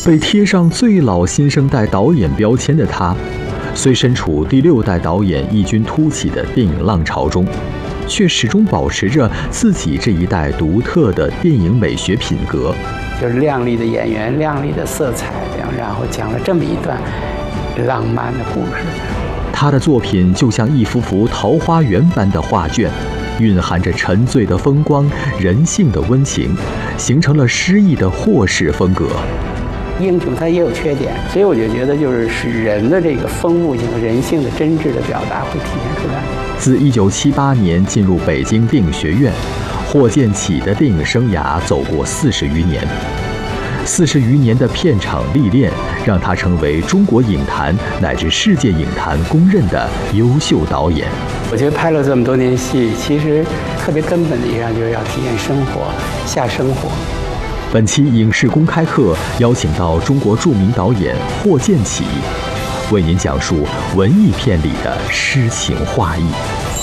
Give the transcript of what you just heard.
被贴上最老新生代导演标签的他，虽身处第6代导演异军突起的电影浪潮中，却始终保持着自己这一代独特的电影美学品格。 就是亮丽的演员、亮丽的色彩，然后讲了这么一段浪漫的故事。 他的作品就像一幅幅桃花源般的画卷，蕴含着沉醉的风光、人性的温情，形成了诗意的霍氏风格。 英雄他也有缺点，所以我就觉得就是人的这个丰富性、人性的真挚的表达会体现出来。 自1978年进入北京电影学院，霍建起的电影生涯走过40余年。40余年的片场历练，让他成为中国影坛乃至世界影坛公认的优秀导演。 我觉得拍了这么多年戏，其实特别根本的一样就是要体验生活、下生活。 本期影视公开课邀请到中国著名导演霍建起，为您讲述文艺片里的诗情画意。